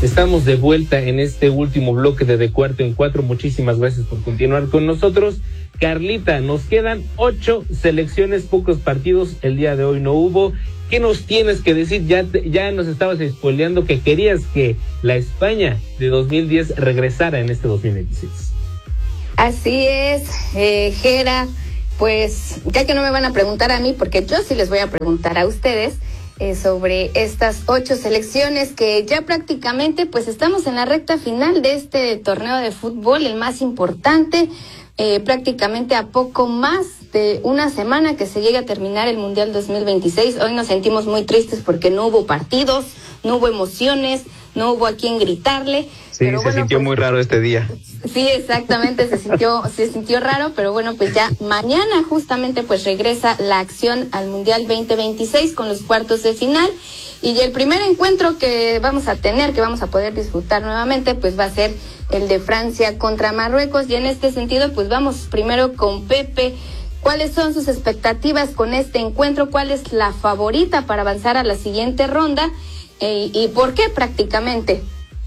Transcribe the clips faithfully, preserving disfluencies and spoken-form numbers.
Estamos de vuelta en este último bloque de De Cuarto en Cuatro. Muchísimas gracias por continuar con nosotros. Carlita, nos quedan ocho selecciones, pocos partidos. El día de hoy no hubo. ¿Qué nos tienes que decir? Ya, te, ya nos estabas spoileando que querías que la España de dos mil diez regresara en este dos mil veintiséis. Así es, eh, Jera. Pues ya que no me van a preguntar a mí, porque yo sí les voy a preguntar a ustedes eh, sobre estas ocho selecciones que ya prácticamente pues estamos en la recta final de este torneo de fútbol, el más importante, eh, prácticamente a poco más de una semana que se llegue a terminar el Mundial dos mil veintiséis. Hoy nos sentimos muy tristes porque no hubo partidos, no hubo emociones, no hubo a quien gritarle. Sí, pero se bueno, sintió pues, muy raro este día. Sí, exactamente, se sintió, se sintió raro, pero bueno, pues ya mañana justamente pues regresa la acción al Mundial veinte veintiséis con los cuartos de final. Y el primer encuentro que vamos a tener, que vamos a poder disfrutar nuevamente, pues va a ser el de Francia contra Marruecos. Y en este sentido, pues vamos primero con Pepe. ¿Cuáles son sus expectativas con este encuentro? ¿Cuál es la favorita para avanzar a la siguiente ronda? Eh, ¿Y por qué prácticamente?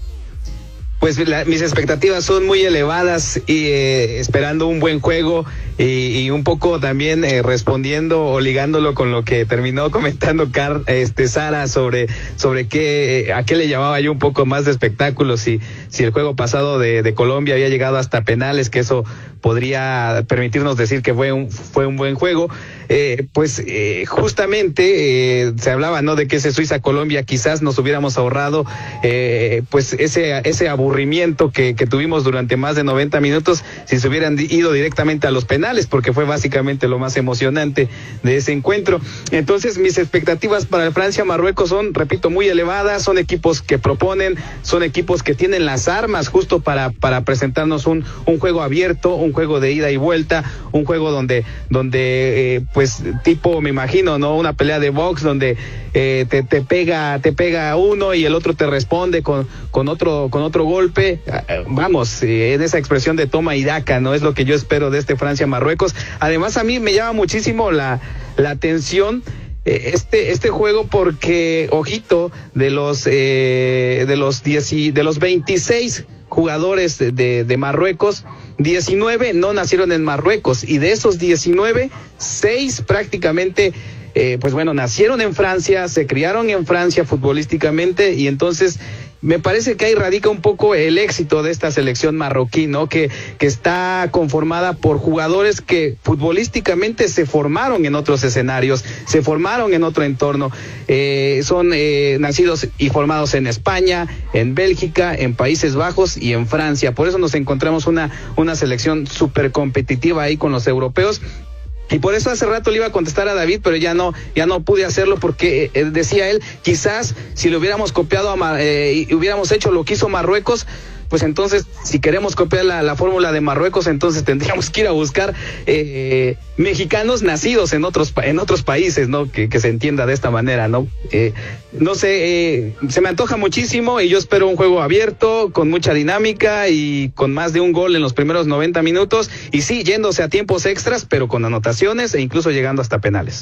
Pues la, mis expectativas son muy elevadas y eh, esperando un buen juego y, y un poco también eh, respondiendo o ligándolo con lo que terminó comentando Car, este Sara sobre sobre qué eh, a qué le llamaba yo un poco más de espectáculo, si si el juego pasado de, de Colombia había llegado hasta penales, que eso podría permitirnos decir que fue un fue un buen juego. Eh, pues eh, justamente eh, se hablaba, ¿no?, de que ese Suiza-Colombia quizás nos hubiéramos ahorrado eh, pues ese ese aburrimiento que, que tuvimos durante más de noventa minutos si se hubieran ido directamente a los penales, porque fue básicamente lo más emocionante de ese encuentro. Entonces mis expectativas para el Francia-Marruecos son, repito, muy elevadas. Son equipos que proponen, son equipos que tienen las armas justo para para presentarnos un un juego abierto, un juego de ida y vuelta, un juego donde donde eh, pues tipo, me imagino, ¿no?, una pelea de box donde eh, te, te pega te pega uno y el otro te responde con con otro con otro golpe. Vamos, eh, en esa expresión de toma y daca, ¿no?, es lo que yo espero de este Francia-Marruecos. Además, a mí me llama muchísimo la la atención eh, este este juego, porque ojito, de los eh, de los diez y, de los veintiséis jugadores de, de, de Marruecos, diecinueve no nacieron en Marruecos, y de esos diecinueve, seis prácticamente, eh, pues bueno, nacieron en Francia, se criaron en Francia futbolísticamente, y entonces me parece que ahí radica un poco el éxito de esta selección marroquí, ¿no?, que, que está conformada por jugadores que futbolísticamente se formaron en otros escenarios, se formaron en otro entorno, eh, son eh, nacidos y formados en España, en Bélgica, en Países Bajos y en Francia. Por eso nos encontramos una, una selección súper competitiva ahí con los europeos. Y por eso hace rato le iba a contestar a David, pero ya no, ya no pude hacerlo, porque eh, decía él, quizás si le hubiéramos copiado a eh, y hubiéramos hecho lo que hizo Marruecos, pues entonces, si queremos copiar la, la fórmula de Marruecos, entonces tendríamos que ir a buscar eh, mexicanos nacidos en otros en otros países, ¿no? Que, que se entienda de esta manera, ¿no? Eh, no sé, eh, se me antoja muchísimo, y yo espero un juego abierto, con mucha dinámica y con más de un gol en los primeros noventa minutos, y sí, yéndose a tiempos extras, pero con anotaciones e incluso llegando hasta penales.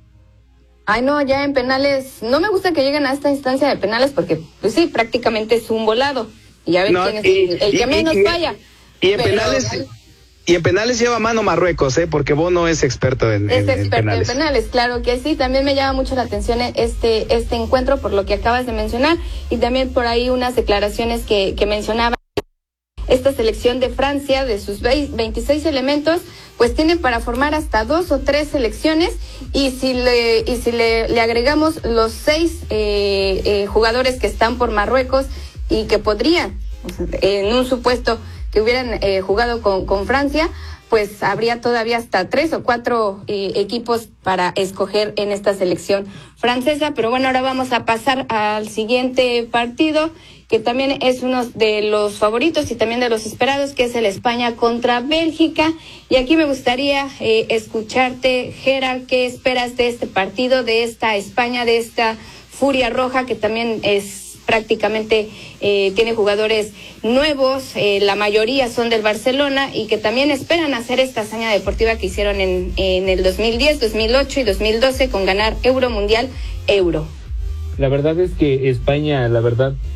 Ay, no, ya en penales, no me gusta que lleguen a esta instancia de penales, porque pues sí, prácticamente es un volado. Y ya ven no, quién es y, el, el que y, menos y, falla. Y en, penales, y en penales lleva mano Marruecos, ¿eh? Porque Bono es experto en, es en, experto en penales. en penales, claro que sí. También me llama mucho la atención este este encuentro por lo que acabas de mencionar, y también por ahí unas declaraciones que, que mencionaba. Esta selección de Francia, de sus veintiséis elementos, pues tienen para formar hasta dos o tres selecciones, y si le y si le, le agregamos los seis eh, eh, jugadores que están por Marruecos y que podrían, en un supuesto que hubieran eh, jugado con, con Francia, pues habría todavía hasta tres o cuatro eh, equipos para escoger en esta selección francesa. Pero bueno, ahora vamos a pasar al siguiente partido, que también es uno de los favoritos y también de los esperados, que es el España contra Bélgica. Y aquí me gustaría eh, escucharte, Gerard, ¿qué esperas de este partido, de esta España, de esta Furia Roja, que también es prácticamente eh, tiene jugadores nuevos, eh, la mayoría son del Barcelona, y que también esperan hacer esta hazaña deportiva que hicieron en, en el dos mil diez, dos mil ocho y dos mil doce con ganar Euro Mundial Euro? La verdad es que España, la verdad,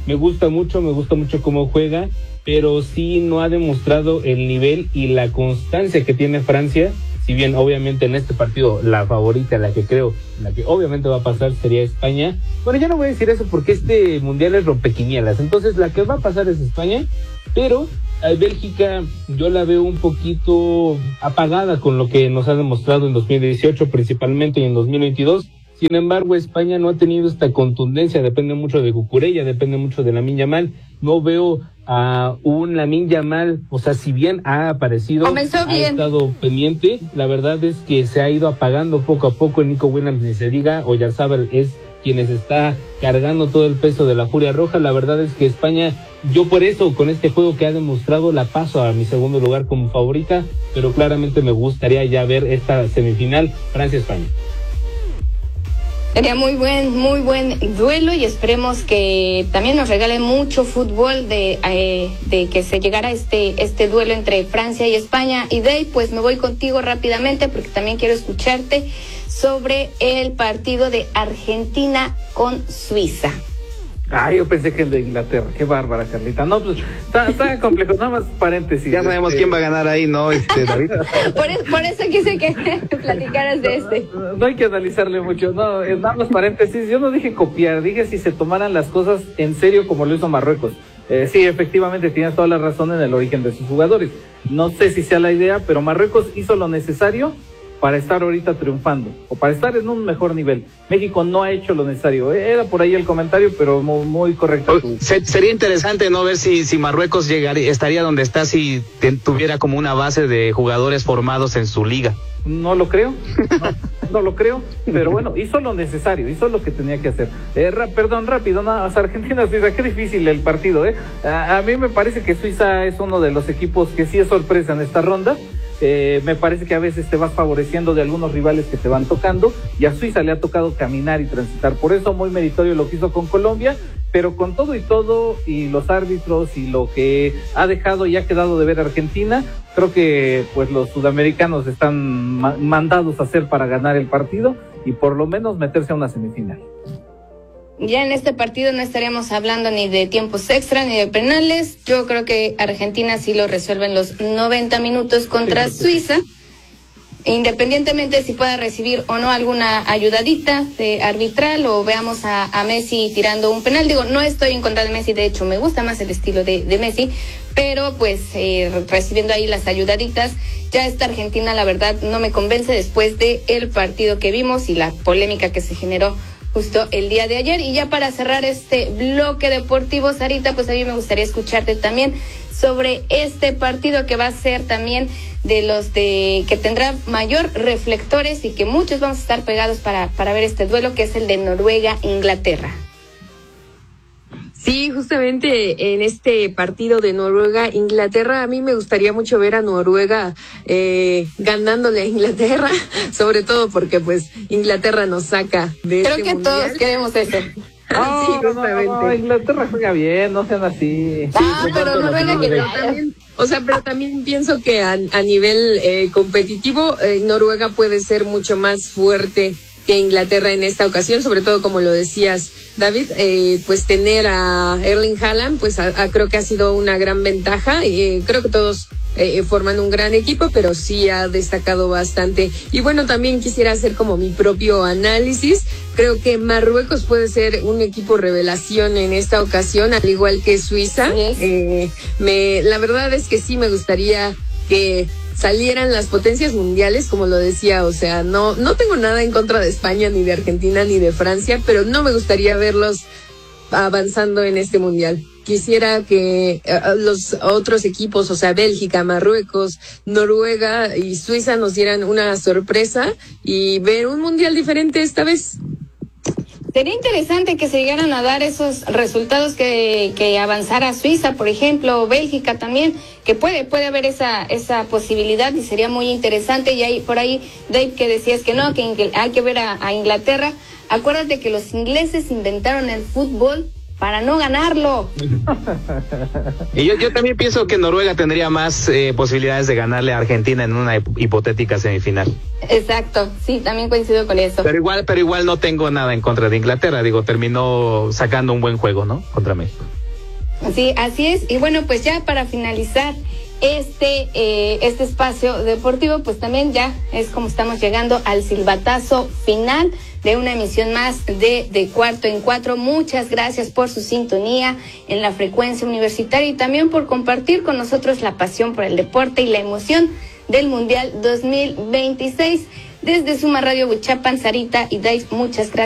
me gusta mucho, me gusta mucho cómo juega, pero sí no ha demostrado el nivel y la constancia que tiene Francia. Si bien obviamente en este partido la favorita, la que creo, la que obviamente va a pasar sería España. Bueno, ya no voy a decir eso porque este mundial es rompequinielas, entonces la que va a pasar es España, pero a Bélgica yo la veo un poquito apagada con lo que nos ha demostrado en dos mil dieciocho principalmente y en dos mil veintidós. Sin embargo, España no ha tenido esta contundencia, depende mucho de Cucurella, depende mucho de Lamine Yamal. No veo a un Lamine Yamal, o sea, si bien ha aparecido, Comenzó ha bien. estado pendiente, la verdad es que se ha ido apagando poco a poco. Nico Williams ni se diga, Oyarzabal es quienes está cargando todo el peso de la Furia Roja. La verdad es que España, yo por eso, con este juego que ha demostrado, la paso a mi segundo lugar como favorita, pero claramente me gustaría ya ver esta semifinal Francia-España. Sería muy buen, muy buen duelo y esperemos que también nos regalen mucho fútbol de, eh, de que se llegara este, este duelo entre Francia y España. Y Dave, pues me voy contigo rápidamente porque también quiero escucharte sobre el partido de Argentina con Suiza. Ah, yo pensé que el de Inglaterra. Qué bárbara, Carlita. No, pues está, está complejo. Nada más paréntesis. Ya sabemos este... quién va a ganar ahí, ¿no, este, David? Por, es, por eso quise que platicaras de este. No, no, no hay que analizarle mucho. No, nada más paréntesis. Yo no dije copiar, dije si se tomaran las cosas en serio como lo hizo Marruecos. Eh, sí, efectivamente tienes toda la razón en el origen de sus jugadores. No sé si sea la idea, pero Marruecos hizo lo necesario para estar ahorita triunfando, o para estar en un mejor nivel. México no ha hecho lo necesario. Era por ahí el comentario, pero muy, muy correcto. Se, sería interesante no ver si, si Marruecos llegaría, estaría donde está si te, tuviera como una base de jugadores formados en su liga. No lo creo, no, no lo creo, pero bueno, hizo lo necesario, hizo lo que tenía que hacer. Eh, ra- perdón, rápido, nada más, Argentina-Suiza, qué difícil el partido, ¿eh? A, a mí me parece que Suiza es uno de los equipos que sí es sorpresa en esta ronda. Eh, me parece que a veces te vas favoreciendo de algunos rivales que te van tocando, y a Suiza le ha tocado caminar y transitar, por eso muy meritorio lo que hizo con Colombia, pero con todo y todo, y los árbitros y lo que ha dejado y ha quedado de ver Argentina, creo que pues los sudamericanos están ma- mandados a hacer para ganar el partido y por lo menos meterse a una semifinal. Ya en este partido no estaríamos hablando ni de tiempos extra ni de penales. Yo creo que Argentina sí lo resuelve en los noventa minutos contra Suiza, independientemente si pueda recibir o no alguna ayudadita de arbitral o veamos a, a Messi tirando un penal. Digo, no estoy en contra de Messi, de hecho me gusta más el estilo de, de Messi, pero pues eh, recibiendo ahí las ayudaditas, ya esta Argentina la verdad no me convence después de el partido que vimos y la polémica que se generó justo el día de ayer. Y ya para cerrar este bloque deportivo, Sarita, pues a mí me gustaría escucharte también sobre este partido que va a ser también de los de que tendrá mayor reflectores y que muchos vamos a estar pegados para, para ver este duelo, que es el de Noruega-Inglaterra. Sí, justamente en este partido de Noruega-Inglaterra, a mí me gustaría mucho ver a Noruega eh, ganándole a Inglaterra, sobre todo porque pues Inglaterra nos saca de Creo este que mundial. todos queremos eso. No, Sí, no, no, justamente. no, Inglaterra juega bien, no sean así. Ah, pero Noruega que Pero también, o sea, pero también pienso que a, a nivel eh, competitivo, eh, Noruega puede ser mucho más fuerte que Inglaterra en esta ocasión, sobre todo como lo decías, David, eh, pues tener a Erling Haaland, pues a, a, creo que ha sido una gran ventaja, y eh, creo que todos eh, forman un gran equipo, pero sí ha destacado bastante. Y bueno, también quisiera hacer como mi propio análisis. Creo que Marruecos puede ser un equipo revelación en esta ocasión, al igual que Suiza. Yes. Eh, me, la verdad es que sí me gustaría que salieran las potencias mundiales, como lo decía, o sea, no, no tengo nada en contra de España, ni de Argentina, ni de Francia, pero no me gustaría verlos avanzando en este mundial. Quisiera que uh, los otros equipos, o sea, Bélgica, Marruecos, Noruega y Suiza nos dieran una sorpresa y ver un mundial diferente esta vez. Sería interesante que se llegaran a dar esos resultados, que, que avanzara Suiza, por ejemplo, o Bélgica también, que puede puede haber esa esa posibilidad y sería muy interesante. Y ahí por ahí, Dave, que decías que no, que Ingl- hay que ver a, a Inglaterra. Acuérdate que los ingleses inventaron el fútbol para no ganarlo. Y yo, yo también pienso que Noruega tendría más eh, posibilidades de ganarle a Argentina en una hipotética semifinal. Exacto, sí, también coincido con eso. Pero igual, pero igual no tengo nada en contra de Inglaterra, digo, terminó sacando un buen juego, ¿no? Contra México. Sí, así es. Y bueno, pues ya para finalizar este eh, este espacio deportivo, pues también ya es como estamos llegando al silbatazo final de una emisión más de De Cuarto en Cuatro. Muchas gracias por su sintonía en la frecuencia universitaria y también por compartir con nosotros la pasión por el deporte y la emoción del Mundial dos mil veintiséis. Desde Suma Radio Huichapan, Sarita y Dais, muchas gracias.